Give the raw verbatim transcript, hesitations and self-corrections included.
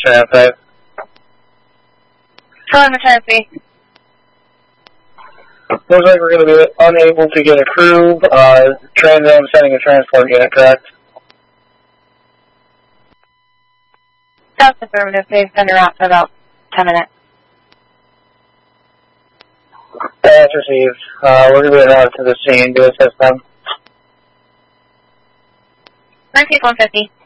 traffic. Telemetry. Looks like we're going to be unable to get a crew. Uh, Transam sending a transport unit, correct? That's affirmative. They've been around for about ten minutes. That's received. Uh, we're going to be around to the scene. Do a system. nine one fifty.